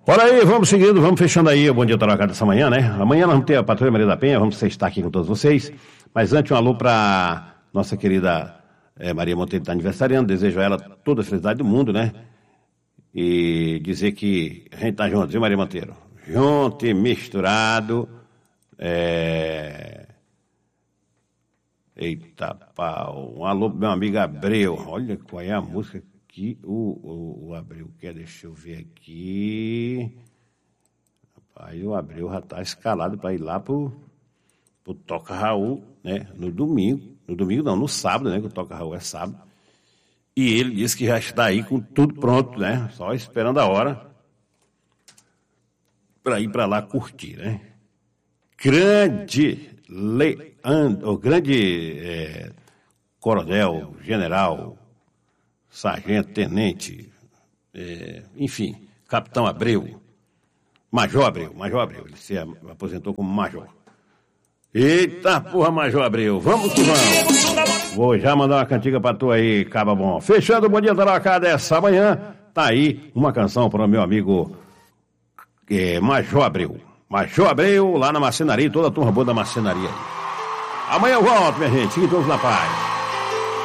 Bora aí, vamos seguindo, vamos fechando aí o Bom Dia Tarocada dessa manhã, né? Amanhã nós vamos ter a Patrulha Maria da Penha, vamos estar aqui com todos vocês. Mas antes, um alô para nossa querida Maria Monteiro, que está aniversariando. Desejo a ela toda a felicidade do mundo, né? E dizer que a gente tá junto, viu, Maria Monteiro? Junto e misturado. Eita pau. Um alô pro meu amigo Abreu. Olha qual é a música que o Abreu quer. Deixa eu ver aqui. Rapaz, o Abreu já tá escalado para ir lá pro Toca Raul, né? No domingo. No domingo não, no sábado, né? Que o Toca Raul é sábado. E ele disse que já está aí com tudo pronto, né? Só esperando a hora para ir para lá curtir, né? Grande coronel, general, sargento, tenente, enfim, capitão Abreu, Major Abreu, ele se aposentou como major. Eita porra, Major Abreu, vamos que vamos. Vou já mandar uma cantiga pra tu aí, caba bom. Fechando o Bom Dia Tarocada essa manhã, tá aí uma canção para o meu amigo Major Abreu. Major Abreu, lá na marcenaria, toda a turma boa da marcenaria aí. Amanhã eu volto, minha gente, fiquem todos na paz.